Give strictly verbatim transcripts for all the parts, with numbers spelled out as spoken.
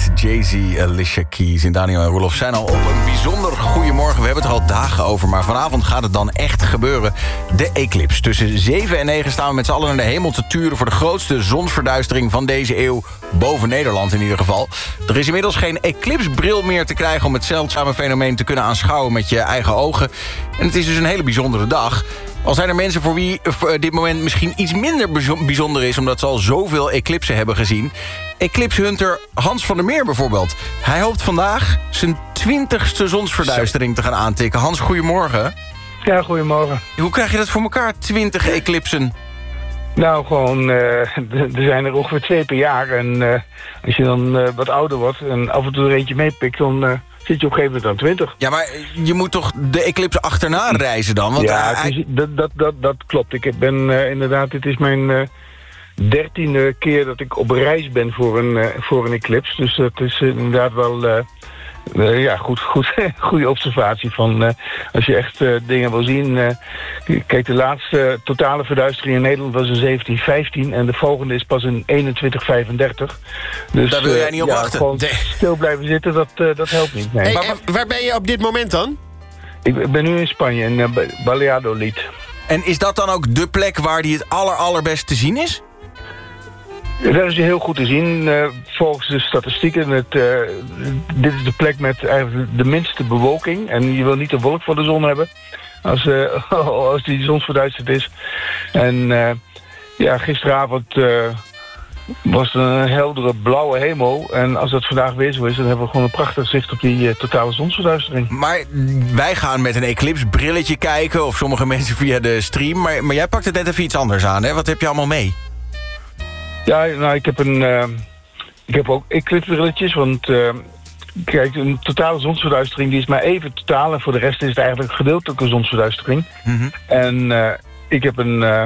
Jay-Z, Alicia Keys en Daniel en Roelof zijn al op een bijzonder goeiemorgen. We hebben het er al dagen over, maar vanavond gaat het dan echt gebeuren. De eclipse. Tussen zeven en negen staan we met z'n allen naar de hemel te turen voor de grootste zonsverduistering van deze eeuw. Boven Nederland in ieder geval. Er is inmiddels geen eclipsbril meer te krijgen om het zeldzame fenomeen te kunnen aanschouwen met je eigen ogen. En het is dus een hele bijzondere dag. Al zijn er mensen voor wie dit moment misschien iets minder bijzonder is, omdat ze al zoveel eclipsen hebben gezien. Eclipse-hunter Hans van der Meer bijvoorbeeld. Hij hoopt vandaag zijn twintigste zonsverduistering te gaan aantikken. Hans, goedemorgen. Ja, goedemorgen. Hoe krijg je dat voor elkaar, twintig eclipsen? Nou, gewoon, uh, er zijn er ongeveer twee per jaar. En uh, als je dan uh, wat ouder wordt en af en toe er eentje meepikt, dan uh, zit je op een gegeven moment aan twintig. Ja, maar je moet toch de eclipse achterna reizen dan? Want ja, hij... het is, dat, dat, dat, dat klopt. Ik ben uh, inderdaad, dit is mijn uh, dertiende keer dat ik op reis ben voor een, uh, voor een eclipse. Dus dat is uh, inderdaad wel... Uh, Uh, ja, goed, goed, goede observatie van uh, als je echt uh, dingen wil zien. Uh, kijk, de laatste uh, totale verduistering in Nederland was in zeventien vijftien en de volgende is pas in eenentwintig vijfendertig. Dus daar wil jij niet op uh, wachten. Ja, gewoon nee. stil blijven zitten, dat, uh, dat helpt niet. Nee. Hey, maar, en waar ben je op dit moment dan? Ik ben nu in Spanje, in uh, Valladolid. En is dat dan ook de plek waar die het aller allerbest te zien is? Dat is heel goed te zien. Uh, volgens de statistieken, het, uh, dit is de plek met eigenlijk de minste bewolking. En je wil niet de wolk voor de zon hebben als, uh, als die zonsverduisterd is. En uh, ja, gisteravond uh, was er een heldere blauwe hemel. En als dat vandaag weer zo is, dan hebben we gewoon een prachtig zicht op die uh, totale zonsverduistering. Maar wij gaan met een eclipse-brilletje kijken, of sommige mensen via de stream. Maar, maar jij pakt het net even iets anders aan, hè? Wat heb je allemaal mee? Ja, nou, ik heb een, uh, ik heb ook eclipsebrilletjes, want uh, kijk, een totale zonsverduistering die is maar even totaal en voor de rest is het eigenlijk een gedeeltelijke zonsverduistering. Mm-hmm. En uh, ik heb een, uh,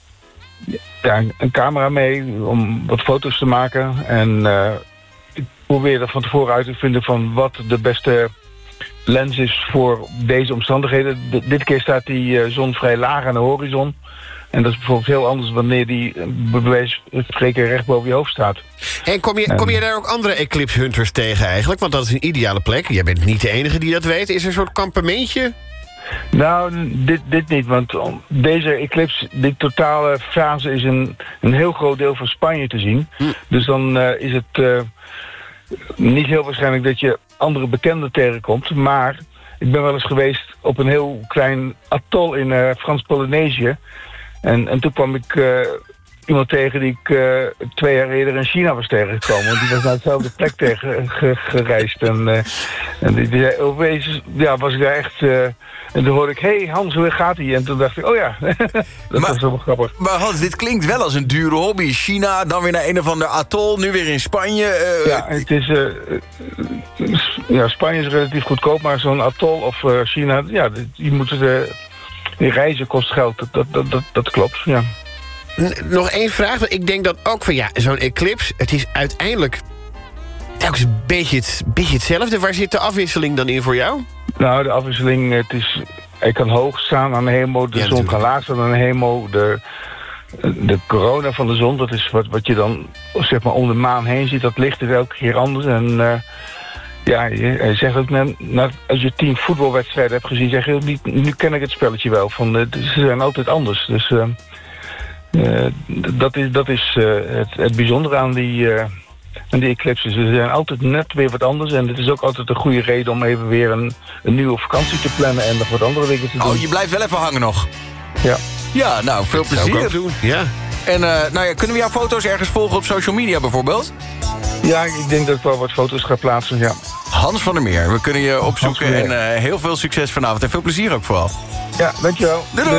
ja, een camera mee om wat foto's te maken en uh, ik probeer er van tevoren uit te vinden van wat de beste lens is voor deze omstandigheden. D- dit keer staat die uh, zon vrij laag aan de horizon. En dat is bijvoorbeeld heel anders wanneer die bij wijze van spreken recht boven je hoofd staat. En kom je, kom je daar ook andere eclipse-hunters tegen eigenlijk? Want dat is een ideale plek. Jij bent niet de enige die dat weet. Is er een soort kampementje? Nou, dit, dit niet. Want deze eclipse, die totale fase is een, een heel groot deel van Spanje te zien. Hm. Dus dan uh, is het uh, niet heel waarschijnlijk dat je andere bekenden tegenkomt. Maar ik ben wel eens geweest op een heel klein atol in uh, Frans-Polynesië. En, en toen kwam ik uh, iemand tegen die ik uh, twee jaar eerder in China was tegengekomen. Want die was naar dezelfde plek tegen ge, gereisd. En, uh, en die, die, opeens ja, was ik daar echt... Uh, en toen hoorde ik, hey Hans, hoe gaat ie? En toen dacht ik, oh ja, dat maar, was wel grappig. Maar Hans, dit klinkt wel als een dure hobby. China, dan weer naar een of ander atol, nu weer in Spanje. Uh, ja, het is, uh, uh, ja, Spanje is relatief goedkoop, maar zo'n atol of uh, China, ja, die moeten... Uh, Die reizen kost geld, dat, dat, dat, dat klopt, ja. Nog één vraag, want ik denk dat ook van ja, zo'n eclipse, het is uiteindelijk telkens een beetje, het, beetje hetzelfde. Waar zit de afwisseling dan in voor jou? Nou, de afwisseling, het is, hij kan hoog staan aan de hemel, de ja, zon kan laag staan aan de hemel, de, de corona van de zon, dat is wat, wat je dan zeg maar om de maan heen ziet, dat licht is elke keer anders en... Uh, Ja, je zegt ook, nou, als je tien voetbalwedstrijden hebt gezien, zeg je, nu, nu ken ik het spelletje wel. Van, uh, ze zijn altijd anders. Dus uh, uh, dat is, dat is uh, het, het bijzondere aan die, uh, aan die eclipses. Ze zijn altijd net weer wat anders. En het is ook altijd een goede reden om even weer een, een nieuwe vakantie te plannen en nog wat andere dingen te doen. Oh, je blijft wel even hangen nog. Ja. Ja, nou, veel plezier. Dat doen. Ja. En uh, nou ja, kunnen we jouw foto's ergens volgen op social media bijvoorbeeld? Ja, ik denk dat ik wel wat foto's ga plaatsen, ja. Hans van der Meer, we kunnen je opzoeken en uh, heel veel succes vanavond. En veel plezier ook vooral. Ja, dankjewel. Doei, doei.